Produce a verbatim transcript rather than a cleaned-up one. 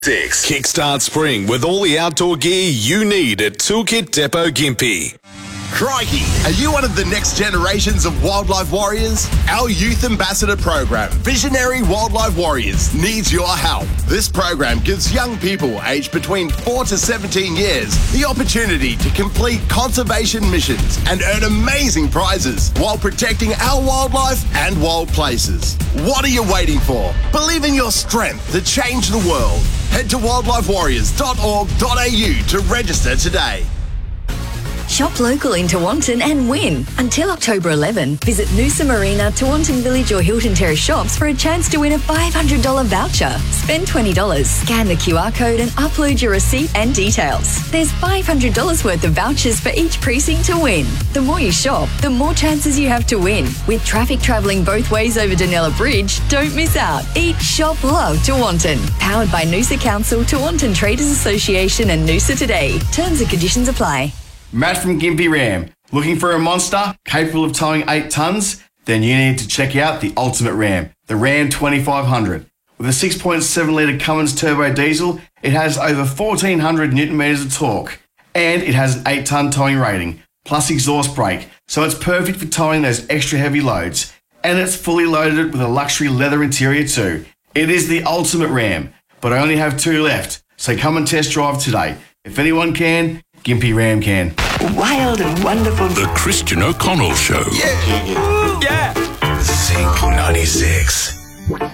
Six. Kickstart spring with all the outdoor gear you need at Toolkit Depot Gympie. Crikey, are you one of the next generations of wildlife warriors? Our Youth Ambassador program, Visionary Wildlife Warriors, needs your help. This program gives young people aged between four to seventeen years the opportunity to complete conservation missions and earn amazing prizes while protecting our wildlife and wild places. What are you waiting for? Believe in your strength to change the world. Head to wildlife warriors dot org dot a u to register today. Shop local in Tewantin and win. Until October eleventh, visit Noosa Marina, Tewantin Village or Hilton Terrace shops for a chance to win a five hundred dollars voucher. Spend twenty dollars, scan the Q R code and upload your receipt and details. There's five hundred dollars worth of vouchers for each precinct to win. The more you shop, the more chances you have to win. With traffic travelling both ways over Danella Bridge, don't miss out. Eat, shop, love Tewantin. Powered by Noosa Council, Tewantin Traders Association and Noosa Today. Terms and conditions apply. Matt from Gympie Ram. Looking for a monster capable of towing eight tonnes? Then you need to check out the ultimate Ram, the Ram twenty-five hundred. With a six point seven litre Cummins turbo diesel, it has over fourteen hundred newton metres of torque. And it has an eight tonne towing rating, plus exhaust brake, so it's perfect for towing those extra heavy loads. And it's fully loaded with a luxury leather interior too. It is the ultimate Ram, but I only have two left, so come and test drive today. If anyone can, Gympie Ram can. Wild and wonderful. The Christian O'Connell Show. Yeah! Yeah! Zinc ninety-six.